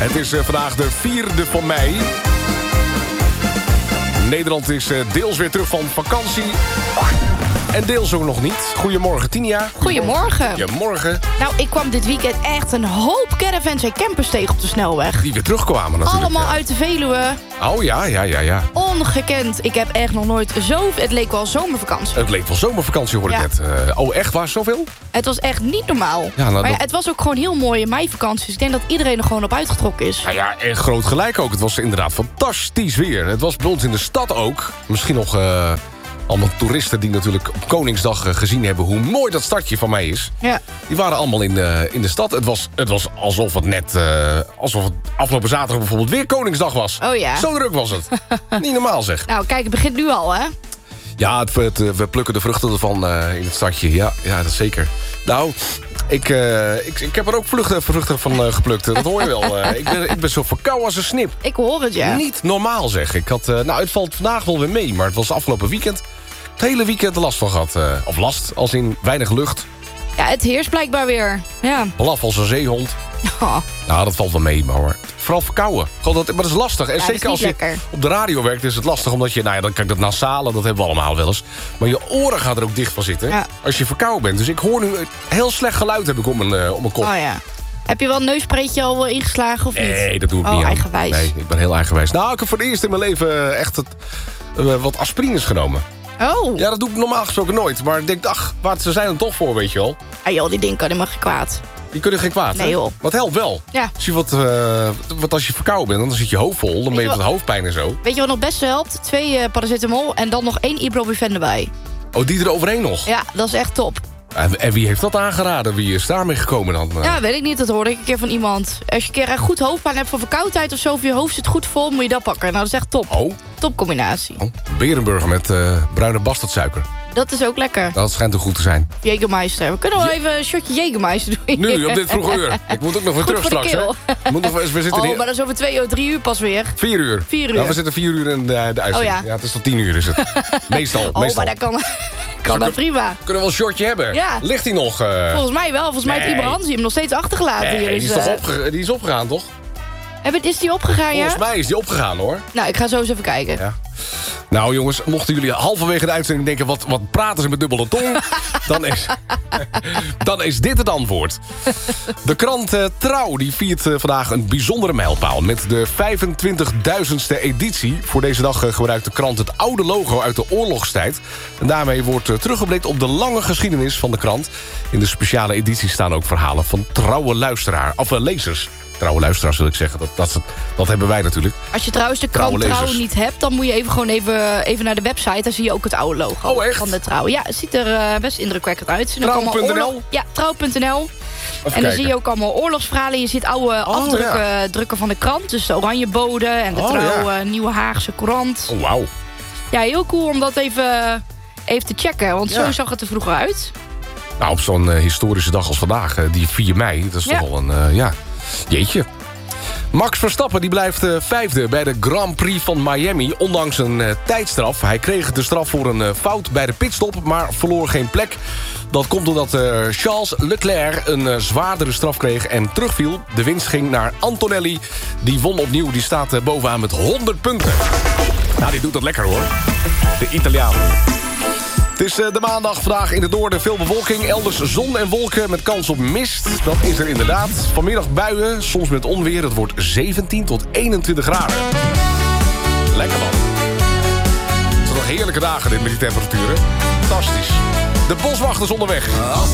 Het is vandaag de 4e van mei. Nederland is deels weer terug van vakantie. En deels ook nog niet. Goedemorgen, Tinia. Goedemorgen. Goedemorgen. Nou, ik kwam dit weekend echt een hoop caravans en campers tegen op de snelweg. Die weer terugkwamen natuurlijk. Allemaal uit de Veluwe. Oh ja. Ongekend. Ik heb echt nog nooit zo... Het leek wel zomervakantie. Het leek wel zomervakantie, hoorde ik net. Oh, echt? Waar zoveel? Het was echt niet normaal. Ja, nou, maar het was ook gewoon heel mooie meivakantie. Dus ik denk dat iedereen er gewoon op uitgetrokken is. Nou ja, en groot gelijk ook. Het was inderdaad fantastisch weer. Het was bij ons in de stad ook. Misschien nog... allemaal toeristen die natuurlijk op Koningsdag gezien hebben... hoe mooi dat stadje van mij is. Ja. Die waren allemaal in de stad. Het was alsof het net... alsof het afgelopen zaterdag bijvoorbeeld weer Koningsdag was. Oh ja. Zo druk was het. Niet normaal zeg. Nou, kijk, het begint nu al, hè? Ja, we plukken de vruchten ervan in het stadje. Ja, dat is zeker. Nou, ik heb er ook vruchten van geplukt. Dat hoor je wel. Ik ben zo verkouden als een snip. Ik hoor het, ja. Niet normaal, zeg. Het valt vandaag wel weer mee. Maar het was afgelopen weekend... het hele weekend er last van gehad. Of last, als in weinig lucht. Ja, het heerst blijkbaar weer. Ja. Laf als een zeehond. Oh. Nou, dat valt wel mee, maar vooral verkouden. Maar dat is lastig. En ja, zeker als je lekker. op de radio werkt is het lastig. Omdat je, dan kan ik dat nasale, dat hebben we allemaal wel eens. Maar je oren gaan er ook dicht van zitten. Ja. Als je verkouden bent. Dus ik hoor nu een heel slecht geluid heb ik om mijn kop. Oh ja. Heb je wel een neuspreetje al ingeslagen of niet? Nee, dat doe ik niet aan. Eigenwijs. Nee, ik ben heel eigenwijs. Nou, ik heb voor het eerst in mijn leven echt wat aspirines genomen. Oh. Ja, dat doe ik normaal gesproken nooit. Maar ik denk, ze zijn er toch voor, weet je wel. Ah joh, die ding kan helemaal geen kwaad. Die kunnen geen kwaad, nee, hè? joh. Wat helpt wel. Ja. Zie wat als je verkouden bent, dan zit je hoofd vol. Dan ben je wat hoofdpijn en zo. Weet je wat nog best helpt? 2 paracetamol en dan nog 1 ibuprofen erbij. Oh, die er overheen nog? Ja, dat is echt top. En wie heeft dat aangeraden? Wie is daarmee gekomen dan? Ja, weet ik niet. Dat hoorde ik een keer van iemand. Als je een keer echt goed hoofdpijn hebt van verkoudheid of zo... of je hoofd zit goed vol, moet je dat pakken. Nou, dat is echt top. Oh. Topcombinatie. Oh, Berenburger met bruine bastardsuiker. Dat is ook lekker. Dat schijnt ook goed te zijn. Jägermeister. We kunnen wel even een shotje Jägermeister doen. Nu, op dit vroege uur. Ik moet ook nog weer terug straks, hè? We zitten maar dat is over 3 uur pas weer. 4 uur. 4 uur. Nou, we zitten 4 uur in de uitzending. Oh ja. Ja, het is tot 10 uur is het. Meestal. Maar dat kan dat prima. Kunnen we wel een shortje hebben? Ja. Ligt hij nog? Volgens mij wel. Volgens mij heeft Iber Hansi hem nog steeds achtergelaten. Nee, hier. die is opgegaan, toch? Is die opgegaan, ja? Volgens mij is die opgegaan, hoor. Nou, ik ga zo eens even kijken. Ja. Nou jongens, mochten jullie halverwege de uitzending denken... wat praten ze met dubbele tong? dan is dit het antwoord. De krant Trouw die viert vandaag een bijzondere mijlpaal. Met de 25.000ste editie. Voor deze dag gebruikt de krant het oude logo uit de oorlogstijd. En daarmee wordt teruggeblikt op de lange geschiedenis van de krant. In de speciale editie staan ook verhalen van trouwe lezers. Trouwe luisteraars wil ik zeggen, dat hebben wij natuurlijk. Als je trouwens de krant Trouw niet hebt... dan moet je even naar de website. Daar zie je ook het oude logo van de Trouw. Ja, het ziet er best indrukwekkend uit. Trouw.nl? Ja, Trouw.nl. En dan zie je ook allemaal oorlogsverhalen. Je ziet oude afdrukken van de krant. Dus de Oranjebode en de Trouw Nieuwe Haagse Courant. Oh, wauw. Ja, heel cool om dat even te checken. Want zo zag het er vroeger uit. Nou, op zo'n historische dag als vandaag, die 4 mei... dat is toch wel een... Jeetje. Max Verstappen die blijft 5e bij de Grand Prix van Miami... ondanks een tijdstraf. Hij kreeg de straf voor een fout bij de pitstop... maar verloor geen plek. Dat komt doordat Charles Leclerc een zwaardere straf kreeg en terugviel. De winst ging naar Antonelli. Die won opnieuw. Die staat bovenaan met 100 punten. Nou, die doet dat lekker, hoor. De Italiaan. Het is de maandag, vandaag in het noorden veel bewolking. Elders zon en wolken met kans op mist. Dat is er inderdaad. Vanmiddag buien, soms met onweer. Het wordt 17 tot 21 graden. Lekker man. Het zijn nog heerlijke dagen dit met die temperaturen. Fantastisch. De boswachters onderweg.